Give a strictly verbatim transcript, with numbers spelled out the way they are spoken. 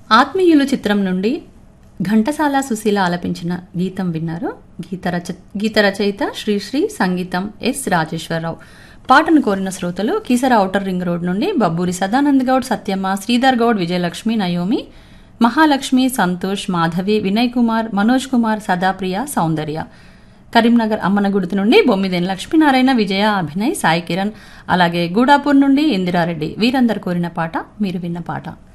ఆత్మీయులు చిత్రం నుండి ఘంటసాల సుశీల ఆలపించిన గీతం విన్నారు. గీత రచ గీత రచయిత శ్రీశ్రీ, సంగీతం ఎస్ రాజేశ్వరరావు. పాటను కోరిన శ్రోతలు కీసర ఔటర్ రింగ్ రోడ్ నుండి బబ్బూరి సదానంద్ గౌడ్, సత్యమ్మ, శ్రీధర్ గౌడ్, విజయలక్ష్మి, నయోమి, మహాలక్ష్మి, సంతోష్, మాధవి, వినయ్ కుమార్, మనోజ్ కుమార్, సదాప్రియ, సౌందర్య. కరీంనగర్ అమ్మనగుడితి నుండి బొమ్మిదేని లక్ష్మీనారాయణ, విజయ, అభినయ్, సాయి కిరణ్, అలాగే గూడాపూర్ నుండి ఇందిరారెడ్డి. వీరందరు కోరిన పాట మీరు విన్న పాట.